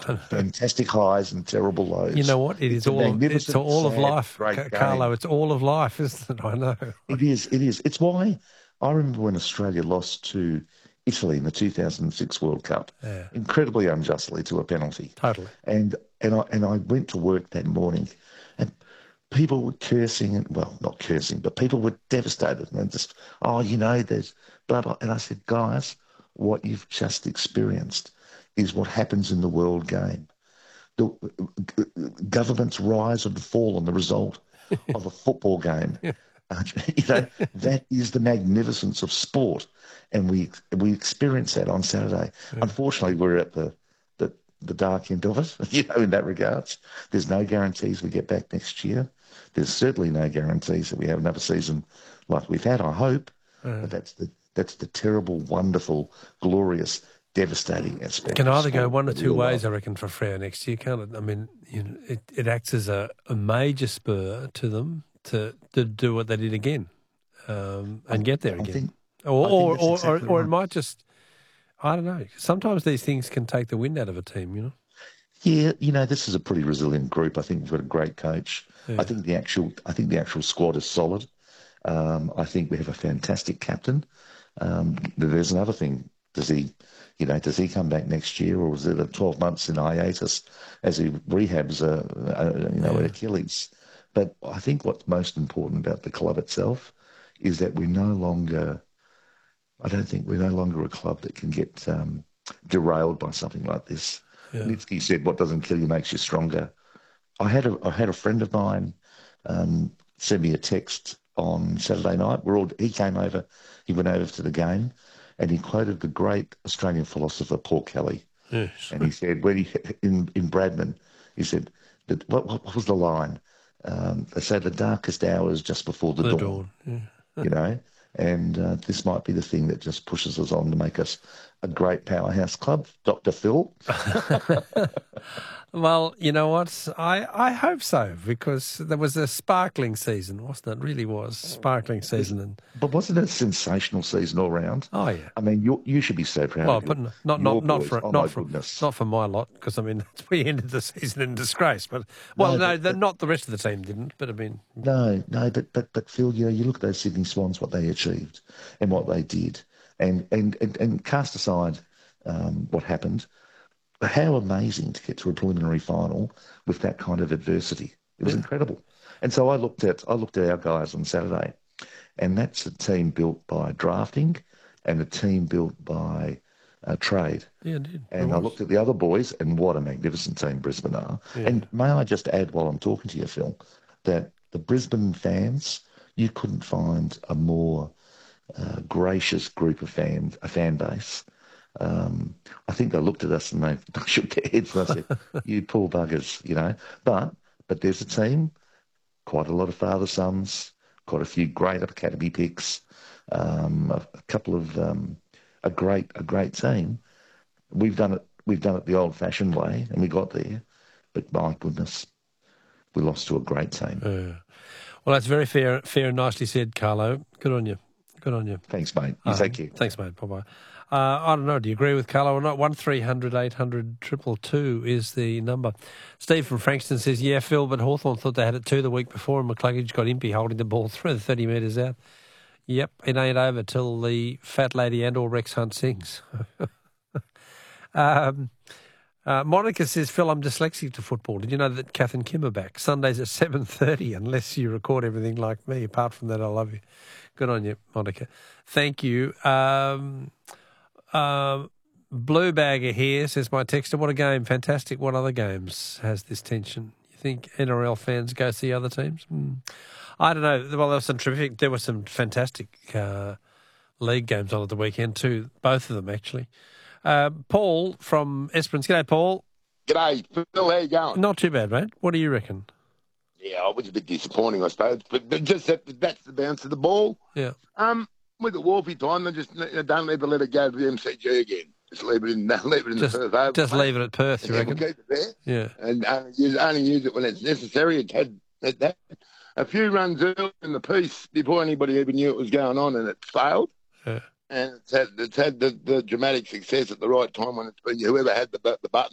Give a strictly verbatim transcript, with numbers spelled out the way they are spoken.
fantastic highs and terrible lows. You know what? It it's is all of, it's all sad, of life, great Carlo. game. It's all of life, isn't it? I know. It is. It is. It's why I remember when Australia lost to Italy in the two thousand six World Cup, Yeah. incredibly unjustly to a penalty. Totally. And and I and I went to work that morning, and people were cursing, and well, not cursing, but people were devastated and just, oh, you know, there's blah blah. And I said, guys, what you've just experienced is what happens in the world game. The governments rise and fall on the result of a football game. Uh, you know, that is the magnificence of sport, and we we experienced that on Saturday. Yeah. Unfortunately, we're at the, the the dark end of it, you know, in that regards. There's no guarantees we get back next year. There's certainly no guarantees that we have another season like we've had, I hope. Yeah. But that's the that's the terrible, wonderful, glorious, devastating aspect. It can either go one or two ways, I reckon, for Freo next year, can't it? I mean, you know, it, it acts as a, a major spur to them to, to do what they did again um, and I, get there again. Think, or or, or, exactly or, or right. It might just, I don't know. Sometimes these things can take the wind out of a team, you know? Yeah, you know, this is a pretty resilient group. I think we've got a great coach. Yeah. I think the actual I think the actual squad is solid. Um, I think we have a fantastic captain. Um, there's another thing. Does he, you know, does he come back next year, or is it a twelve months in hiatus as he rehabs, a, a you know, yeah. an Achilles? But I think what's most important about the club itself is that we're no longer, I don't think we're no longer a club that can get um, derailed by something like this. Yeah. Nitsky said, what doesn't kill you makes you stronger. I had a, I had a friend of mine um, send me a text on Saturday night. We're all, he came over, he went over to the game, and he quoted the great Australian philosopher Paul Kelly. Yes. And he said, when he, in, in Bradman, he said, that, what, what was the line? Um, they say the darkest hour is just before the, the dawn, dawn. Yeah. You know, and uh, this might be the thing that just pushes us on to make us a great powerhouse club, Doctor Phil. Well, you know what? I, I hope so, because there was a sparkling season, wasn't it? It really was sparkling season. And but wasn't it a sensational season all round? Oh yeah. I mean, you you should be so proud. Well, of but your, not your not not boys. for oh, not for goodness. not for my lot, because I mean we ended the season in disgrace. But well, no, no but, not the rest of the team didn't. But I mean, no, no, but but but Phil, you know, you look at those Sydney Swans, what they achieved and what they did, and and and, and cast aside um, what happened. How amazing to get to a preliminary final with that kind of adversity. It was yeah. incredible. And so I looked at I looked at our guys on Saturday, and that's a team built by drafting and a team built by uh, trade. Yeah, indeed. And I looked at the other boys, and what a magnificent team Brisbane are. Yeah. And may I just add while I'm talking to you, Phil, that the Brisbane fans, you couldn't find a more uh, gracious group of fans, a fan base. Um, I think they looked at us and they, they shook their heads and I said, you poor buggers, you know. But but there's a team, quite a lot of father-sons, quite a few great academy picks, um, a, a couple of um, a great a great team. We've done it we've done it the old-fashioned way and we got there. But my goodness, we lost to a great team. Uh, well, that's very fair, fair and nicely said, Carlo. Good on you. Good on you. Thanks, mate. You uh, take care. Thanks, mate. Bye-bye. Uh, I don't know. Do you agree with Carlo or not? One three hundred eight hundred triple two is the number. Steve from Frankston says, yeah, Phil, but Hawthorn thought they had it two the week before and McCluggage got impy holding the ball through the thirty metres out. Yep, it ain't over till the fat lady and or Rex Hunt sings. um, uh, Monica says, Phil, I'm dyslexic to football. Did you know that Kath and Kim are back? Sundays at seven thirty, unless you record everything like me. Apart from that, I love you. Good on you, Monica. Thank you. Um... Um, Blue Bagger here says, my texter, what a game, fantastic. What other games has this tension? You think N R L fans go see other teams? Hmm. I don't know. Well, there was some terrific, there were some fantastic uh, league games on at the weekend too, both of them actually. Uh, Paul from Esperance. G'day, Paul. G'day, Phil. How you going? Not too bad, mate. What do you reckon? Yeah, it was a bit disappointing, I suppose, but, but just that, that's the bounce of the ball. Yeah. Um. With the Wolfie time, they just they don't ever let it go to the M C G again. Just leave it in, leave it in just, the Perth Oval. Just leave it at Perth, you and reckon? We'll keep it there. Yeah. And only use, only use it when it's necessary. It had, it had a few runs early in the piece before anybody even knew it was going on, and it failed. Yeah. And it's had, it's had the, the dramatic success at the right time when it's been whoever had the, the button.